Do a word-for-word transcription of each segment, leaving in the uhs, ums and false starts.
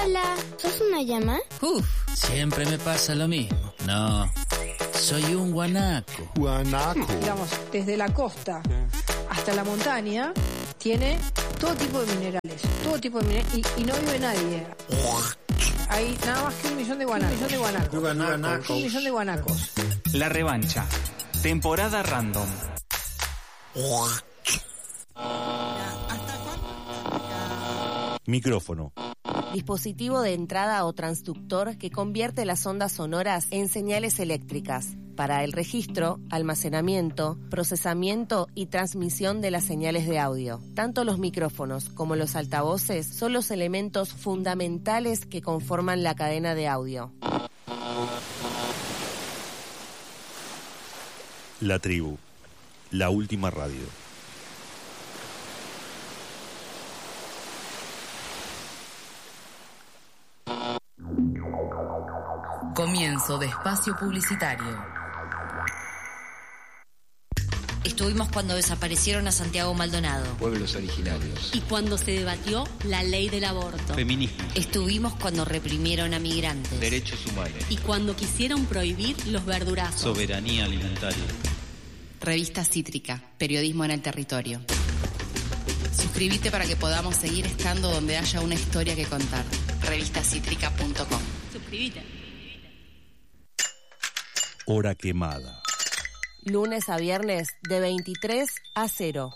Hola, ¿sos una llama? Uf, siempre me pasa lo mismo. No, soy un guanaco. Guanaco. Digamos, desde la costa hasta la montaña, tiene todo tipo de minerales, todo tipo de minerales, y, y no vive nadie. Hay nada más que un millón de guanacos. Un millón de guanacos. Guanacos. Un millón de guanacos. La revancha. Temporada random. Micrófono. Dispositivo de entrada o transductor que convierte las ondas sonoras en señales eléctricas para el registro, almacenamiento, procesamiento y transmisión de las señales de audio. Tanto los micrófonos como los altavoces son los elementos fundamentales que conforman la cadena de audio. La tribu. La última radio. Comienzo de espacio publicitario. Estuvimos cuando desaparecieron a Santiago Maldonado. Pueblos originarios. Y cuando se debatió la ley del aborto. Feminismo. Estuvimos cuando reprimieron a migrantes. Derechos humanos. Y cuando quisieron prohibir los verdurazos. Soberanía alimentaria. Revista Cítrica, periodismo en el territorio. Suscríbete para que podamos seguir estando donde haya una historia que contar. revista cítrica punto com. Suscríbete. Hora quemada. Lunes a viernes de veintitrés a cero.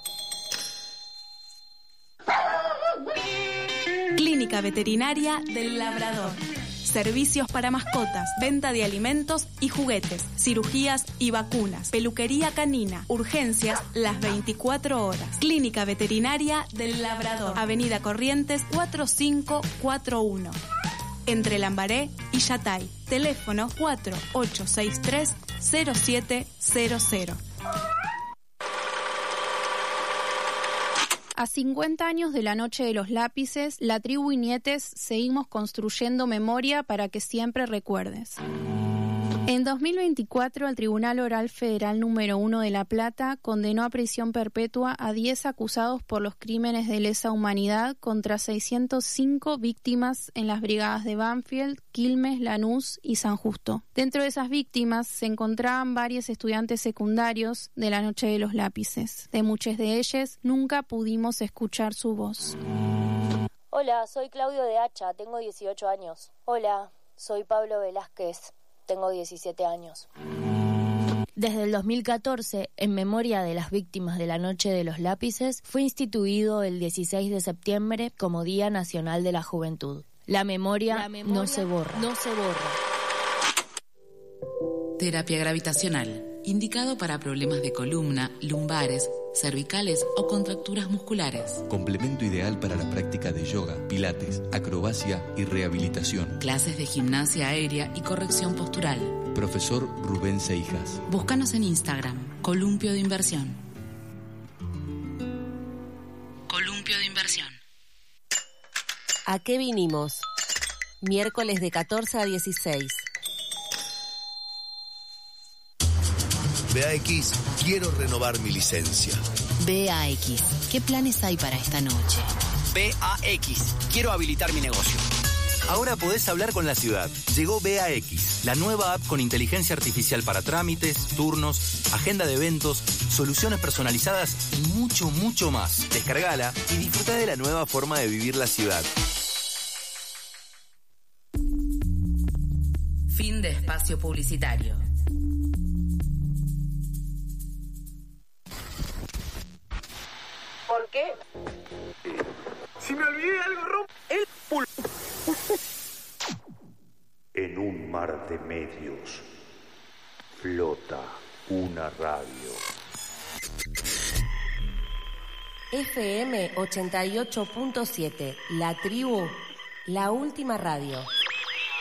Clínica Veterinaria del Labrador. Servicios para mascotas, venta de alimentos y juguetes, cirugías y vacunas, peluquería canina, urgencias las veinticuatro horas. Clínica Veterinaria del Labrador, Avenida Corrientes cuatro cinco cuatro uno. Entre Lambaré y Yatay. Teléfono cuatro ocho seis tres cero siete cero cero. A cincuenta años de la Noche de los Lápices, la tribu y nietes seguimos construyendo memoria para que siempre recuerdes. En dos mil veinticuatro, el Tribunal Oral Federal número uno de La Plata condenó a prisión perpetua a diez acusados por los crímenes de lesa humanidad contra seiscientas cinco víctimas en las brigadas de Banfield, Quilmes, Lanús y San Justo. Dentro de esas víctimas se encontraban varios estudiantes secundarios de la Noche de los Lápices. De muchos de ellos nunca pudimos escuchar su voz. Hola, soy Claudio de Hacha, tengo dieciocho años. Hola, soy Pablo Velázquez. Tengo diecisiete años. Desde el dos mil catorce, en memoria de las víctimas de la Noche de los Lápices, fue instituido el dieciséis de septiembre como Día Nacional de la Juventud. La memoria, la memoria no se borra. No se borra. Terapia gravitacional, indicado para problemas de columna, lumbares, cervicales o contracturas musculares. Complemento ideal para la práctica de yoga, pilates, acrobacia y rehabilitación. Clases de gimnasia aérea y corrección postural. Profesor Rubén Seijas. Búscanos en Instagram, Columpio de Inversión. Columpio de Inversión. ¿A qué vinimos? Miércoles de catorce a dieciséis. B A X, quiero renovar mi licencia. B A X, ¿qué planes hay para esta noche? B A X, quiero habilitar mi negocio. Ahora podés hablar con la ciudad. Llegó B A X, la nueva app con inteligencia artificial para trámites, turnos, agenda de eventos, soluciones personalizadas y mucho, mucho más. Descargala y disfruta de la nueva forma de vivir la ciudad. Fin de espacio publicitario. ¿Por qué? Si me olvidé algo, romp el pul... En un mar de medios flota una radio. F M ochenta y ocho punto siete, La Tribu, la última radio.